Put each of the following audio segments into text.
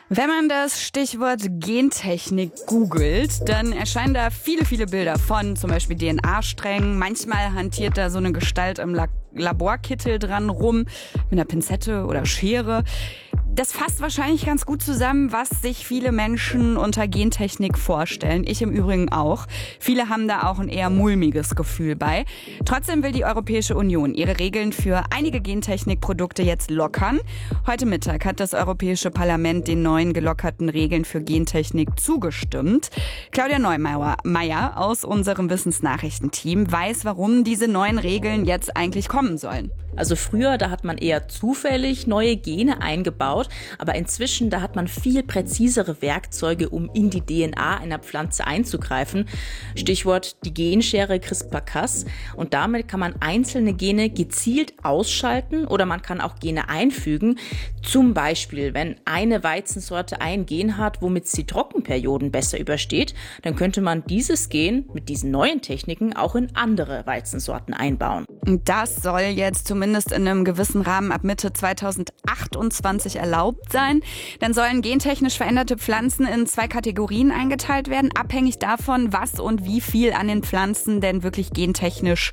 Wenn man das Stichwort Gentechnik googelt, dann erscheinen da viele Bilder von zum Beispiel DNA-Strängen. Manchmal hantiert da so eine Gestalt im Laborkittel dran rum, mit einer Pinzette oder Schere. Das fasst wahrscheinlich ganz gut zusammen, was sich viele Menschen unter Gentechnik vorstellen. Ich im Übrigen auch. Viele haben da auch ein eher mulmiges Gefühl bei. Trotzdem will die Europäische Union ihre Regeln für einige Gentechnikprodukte jetzt lockern. Heute Mittag hat das Europäische Parlament den neuen gelockerten Regeln für Gentechnik zugestimmt. Claudia Neumeier aus unserem Wissensnachrichtenteam weiß, warum diese neuen Regeln jetzt eigentlich kommen sollen. Also früher, da hat man eher zufällig neue Gene eingebaut, aber inzwischen, da hat man viel präzisere Werkzeuge, um in die DNA einer Pflanze einzugreifen. Stichwort die Genschere CRISPR-Cas. Und damit kann man einzelne Gene gezielt ausschalten oder man kann auch Gene einfügen. Zum Beispiel, wenn eine Weizensorte ein Gen hat, womit sie Trockenperioden besser übersteht, dann könnte man dieses Gen mit diesen neuen Techniken auch in andere Weizensorten einbauen. Das soll jetzt zumindest in einem gewissen Rahmen ab Mitte 2028 erlaubt sein. Dann sollen gentechnisch veränderte Pflanzen in 2 Kategorien eingeteilt werden, abhängig davon, was und wie viel an den Pflanzen denn wirklich genetisch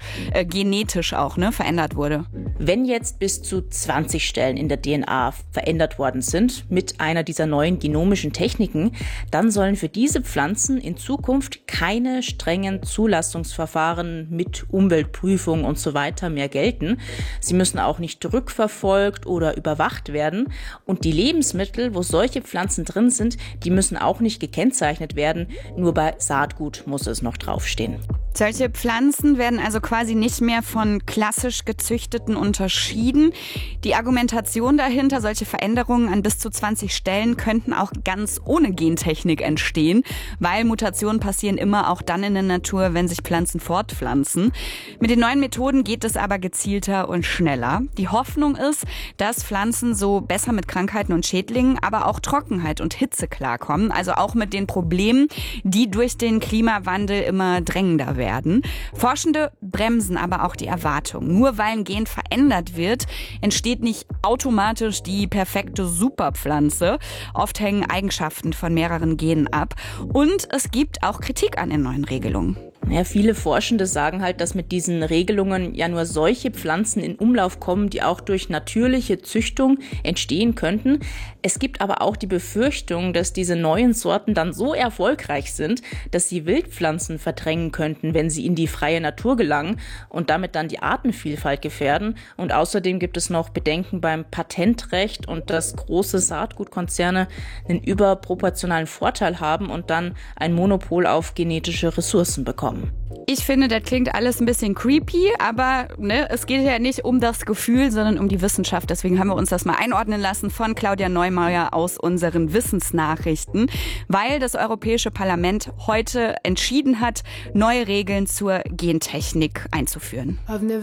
auch verändert wurde. Wenn jetzt bis zu 20 Stellen in der DNA verändert worden sind mit einer dieser neuen genomischen Techniken, dann sollen für diese Pflanzen in Zukunft keine strengen Zulassungsverfahren mit Umweltprüfung und so weiter mehr gelten. Sie müssen auch nicht rückverfolgt oder überwacht werden. Und die Lebensmittel, wo solche Pflanzen drin sind, die müssen auch nicht gekennzeichnet werden. Nur bei Saatgut muss es noch draufstehen. Solche Pflanzen werden also quasi nicht mehr von klassisch gezüchteten unterschieden. Die Argumentation dahinter, solche Veränderungen an bis zu 20 Stellen könnten auch ganz ohne Gentechnik entstehen, weil Mutationen passieren immer auch dann in der Natur, wenn sich Pflanzen fortpflanzen. Mit den neuen Methoden geht es aber gezielter und schneller. Die Hoffnung ist, dass Pflanzen so besser mit Krankheiten und Schädlingen, aber auch Trockenheit und Hitze klarkommen. Also auch mit den Problemen, die durch den Klimawandel immer drängender werden. Forschende bremsen aber auch die Erwartung. Nur weil ein Gen verändert wird, entsteht nicht automatisch die perfekte Superpflanze. Oft hängen Eigenschaften von mehreren Genen ab. Und es gibt auch Kritik an den neuen Regelungen. Ja, viele Forschende sagen halt, dass mit diesen Regelungen ja nur solche Pflanzen in Umlauf kommen, die auch durch natürliche Züchtung entstehen könnten. Es gibt aber auch die Befürchtung, dass diese neuen Sorten dann so erfolgreich sind, dass sie Wildpflanzen verdrängen könnten, wenn sie in die freie Natur gelangen und damit dann die Artenvielfalt gefährden. Und außerdem gibt es noch Bedenken beim Patentrecht und dass große Saatgutkonzerne einen überproportionalen Vorteil haben und dann ein Monopol auf genetische Ressourcen bekommen. Ich finde, das klingt alles ein bisschen creepy, aber es geht ja nicht um das Gefühl, sondern um die Wissenschaft. Deswegen haben wir uns das mal einordnen lassen von Claudia Neumeier aus unseren Wissensnachrichten, weil das Europäische Parlament heute entschieden hat, neue Regeln zur Gentechnik einzuführen.